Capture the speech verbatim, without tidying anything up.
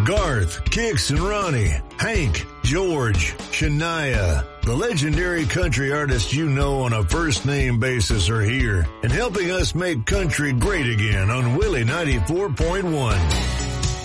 Garth, Kix and Ronnie, Hank, George, Shania, the legendary country artists you know on a first-name basis are here and helping us make country great again on Willie ninety-four point one.